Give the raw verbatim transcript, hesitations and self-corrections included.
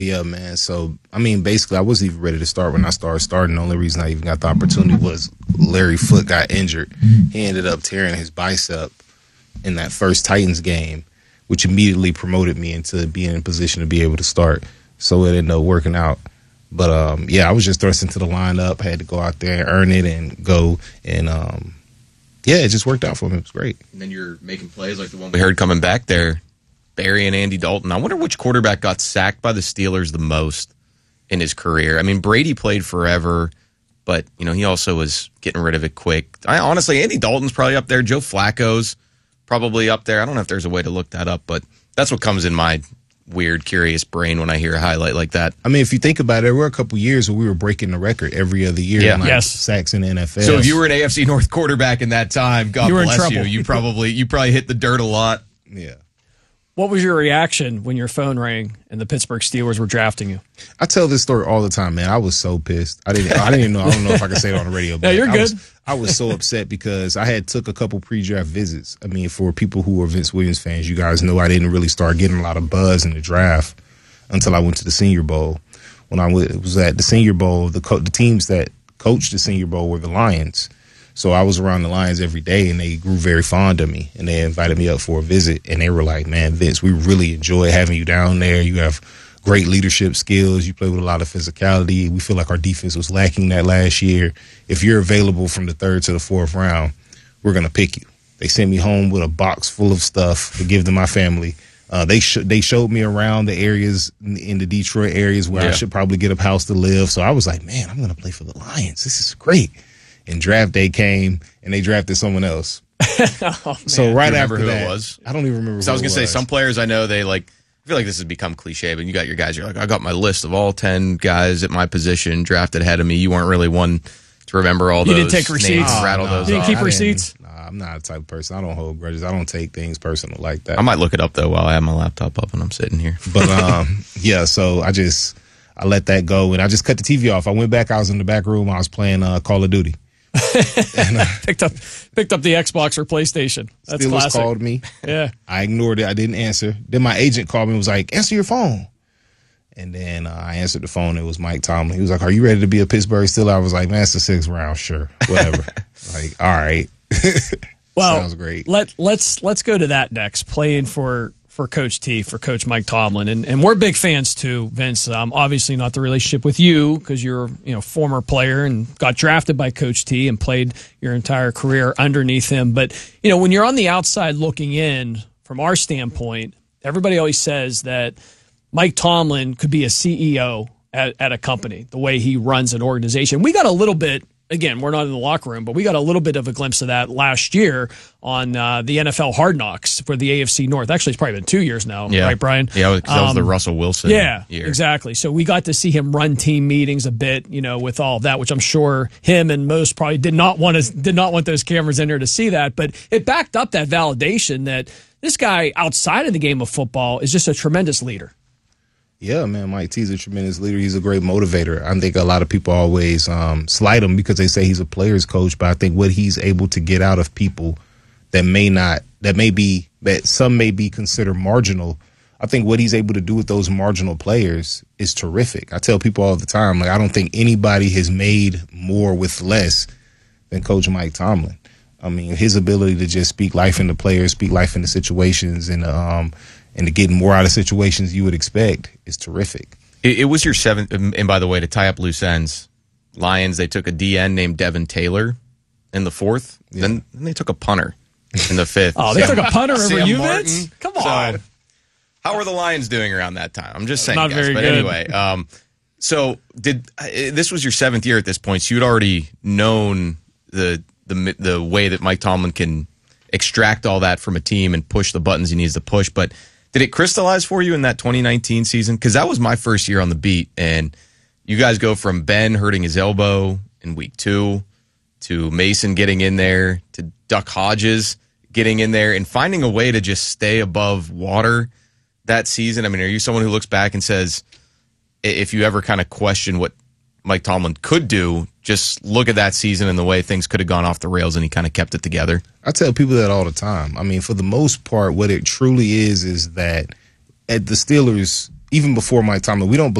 Yeah, man. So, I mean, basically, I wasn't even ready to start when I started starting. The only reason I even got the opportunity was Larry Foote got injured. He ended up tearing his bicep in that first Titans game, which immediately promoted me into being in position to be able to start. So it ended up working out. But, um, yeah, I was just thrust into the lineup, had to go out there and earn it and go. And, um, yeah, it just worked out for me. It was great. And then you're making plays like the one we heard coming back there. Barry and Andy Dalton. I wonder which quarterback got sacked by the Steelers the most in his career. I mean, Brady played forever, but you know he also was getting rid of it quick. I honestly, Andy Dalton's probably up there. Joe Flacco's probably up there. I don't know if there's a way to look that up, but that's what comes in my weird, curious brain when I hear a highlight like that. I mean, if you think about it, there were a couple years where we were breaking the record every other year. Yeah. Like Yes. sacks in the N F L. So if you were an A F C North quarterback in that time, God You were in bless trouble. you. You probably you probably hit the dirt a lot. Yeah. What was your reaction when your phone rang and the Pittsburgh Steelers were drafting you? I tell this story all the time, man. I was so pissed. I didn't. I didn't even know. I don't know if I can say it on the radio. But No, you're I good. Was, I was so upset because I had took a couple pre-draft visits. I mean, for people who are Vince Williams fans, you guys know I didn't really start getting a lot of buzz in the draft until I went to the Senior Bowl. When I was at the Senior Bowl, the co- the teams that coached the Senior Bowl were the Lions. So I was around the Lions every day, and they grew very fond of me, and they invited me up for a visit, and they were like, man, Vince, we really enjoy having you down there. You have great leadership skills. You play with a lot of physicality. We feel like our defense was lacking that last year. If you're available from the third to the fourth round, we're going to pick you. They sent me home with a box full of stuff to give to my family. Uh, they sh- they showed me around the areas in, in the Detroit areas where Yeah. I should probably get a house to live. So I was like, man, I'm going to play for the Lions. This is great. And draft day came, and they drafted someone else. Oh, So right Do you remember after who it that, was? I don't even remember. So I was who going it to say, was. some players I know, they like, I feel like this has become cliche, but you got your guys, you're like, I got my list of all ten guys at my position drafted ahead of me. You weren't really one to remember all You those didn't take names receipts? and rattle Oh, no. those You didn't off. keep I receipts? Nah, I'm not a type of person. I don't hold grudges. I don't take things personal like that. I might look it up, though, while I have my laptop up and I'm sitting here. But um, yeah, so I just I let that go, and I just cut the T V off. I went back. I was in the back room. I was playing uh, Call of Duty. and, uh, picked up picked up the Xbox or PlayStation. That's Steelers classic. called me. Yeah. I ignored it. I didn't answer. Then my agent called me and was like, answer your phone. And then uh, I answered the phone. It was Mike Tomlin. He was like, are you ready to be a Pittsburgh Steeler? I was like, man, it's the sixth round. Sure. Whatever. Like, all right. Well, Sounds great. Let let's let's go to that next. Playing for for Coach T, for Coach Mike Tomlin, and and we're big fans too, Vince. Um, obviously not the relationship with you because you're you know former player and got drafted by Coach T and played your entire career underneath him. But you know when you're on the outside looking in, from our standpoint, everybody always says that Mike Tomlin could be a C E O at, at a company, the way he runs an organization. We got a little bit. Again, we're not in the locker room, but we got a little bit of a glimpse of that last year on uh, the N F L Hard Knocks for the A F C North. Actually, it's probably been two years now, Yeah. right, Brian? Yeah, because that was the Um, Russell Wilson Yeah, year. exactly. So we got to see him run team meetings a bit, you know, with all of that, which I'm sure him and most probably did not want to did not want those cameras in there to see that. But it backed up that validation that this guy outside of the game of football is just a tremendous leader. Yeah, man, Mike T's a tremendous leader. He's a great motivator. I think a lot of people always um, slight him because they say he's a player's coach, but I think what he's able to get out of people that may not, that may be, that some may be considered marginal, I think what he's able to do with those marginal players is terrific. I tell people all the time, like, I don't think anybody has made more with less than Coach Mike Tomlin. I mean, his ability to just speak life into players, speak life into situations, and um, and to get more out of situations you would expect is terrific. It, it was your seventh, and by the way, to tie up loose ends, Lions, they took a D N named Devin Taylor in the fourth. Yeah. Then, then they took a punter in the fifth. Oh, they Sam- took a punter over Sam you, Martin. Vince? Come on. So, how were the Lions doing around that time? I'm just saying, Not guys. very But good. anyway, um, so did uh, this was your seventh year at this point, so you'd already known the the the way that Mike Tomlin can extract all that from a team and push the buttons he needs to push. But did it crystallize for you in that twenty nineteen season? Because that was my first year on the beat, and you guys go from Ben hurting his elbow in week two to Mason getting in there to Duck Hodges getting in there and finding a way to just stay above water that season. I mean, are you someone who looks back and says, if you ever kind of question what Mike Tomlin could do, just look at that season and the way things could have gone off the rails and he kind of kept it together? I tell people that all the time. I mean, for the most part, what it truly is is that at the Steelers even before Mike Tomlin, we don't